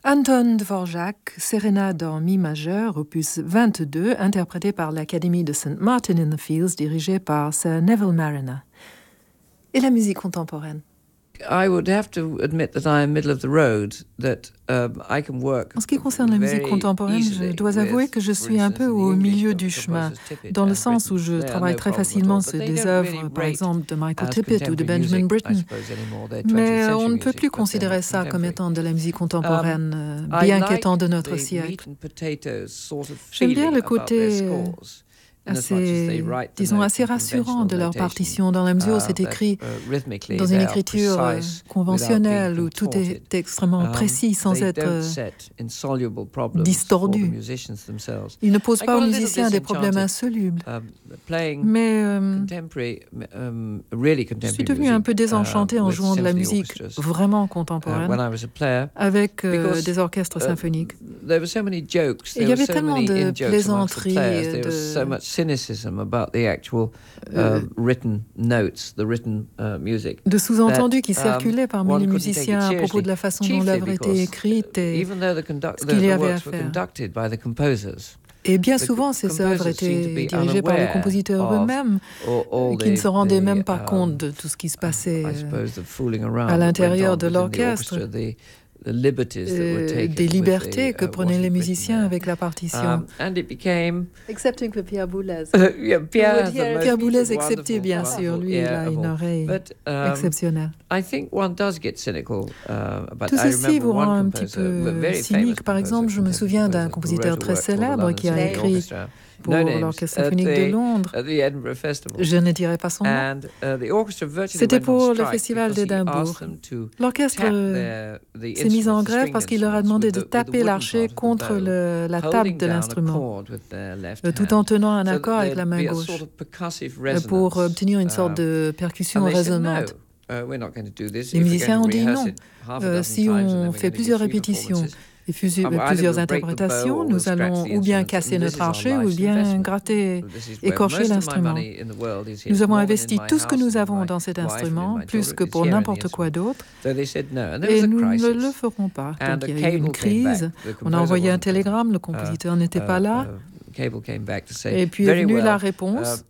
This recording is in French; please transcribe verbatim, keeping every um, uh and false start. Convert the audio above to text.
Anton Dvorak, Sérénade en mi majeur, opus vingt-deux, interprété par l'Académie de Saint Martin in the Fields, dirigée par Sir Neville Marriner. Et la musique contemporaine? I would have to admit that I am middle of the road, that um, I can work. En ce qui concerne la musique contemporaine, je dois avouer que je suis un peu au milieu du chemin, dans le sens où je travaille très facilement sur des œuvres, par exemple, de Michael Tippett ou de Benjamin Britten. Mais on ne peut plus considérer ça comme étant de la musique contemporaine, bien qu'étant de notre siècle. J'aime bien le côté assez, disons, assez rassurant de leur partition, dans la mesure où c'est écrit dans une écriture conventionnelle, où tout est extrêmement précis sans être distordu. Ils ne posent pas aux musiciens des problèmes insolubles. Mais euh, je suis devenu un peu désenchanté en jouant de la musique vraiment contemporaine avec euh, des orchestres symphoniques. Et il y avait tellement de plaisanteries et de cynicism about the actual uh, written notes, the written uh, music. De sous-entendus qui circulaient parmi um, les musiciens à propos de la façon dont l'œuvre était écrite et ce qu'il y avait à faire. Et bien souvent, ces œuvres étaient dirigées par les compositeurs eux-mêmes, qui ne se rendaient même pas compte de tout ce qui se passait à l'intérieur de l'orchestre. Euh, des libertés que prenaient les musiciens avec la partition. Um, became, Excepting for Pierre Boulez. Uh, yeah, Pierre, Pierre Boulez excepté, bien sûr. Lui, il a une oreille But, um, exceptionnelle. I think one does get cynical, uh, but Tout ceci vous rend un petit peu cynique. Par exemple, je me souviens d'un compositeur très célèbre qui a écrit pour l'Orchestre symphonique de Londres. Je ne dirai pas son nom. C'était pour le festival d'Édimbourg. L'orchestre s'est mis en grève parce qu'il leur a demandé de taper l'archet contre le, la table de l'instrument, tout en tenant un accord avec la main gauche, pour obtenir une sorte de percussion résonante. Les musiciens ont dit non. Euh, si on fait plusieurs répétitions et plusieurs interprétations, nous allons ou bien casser notre archet ou bien gratter, écorcher l'instrument. Nous avons investi tout ce que nous avons dans cet instrument, plus que pour n'importe quoi d'autre, et nous ne le ferons pas. Donc il y a eu une crise, on a envoyé un télégramme, le compositeur n'était pas là, et puis est venue la réponse.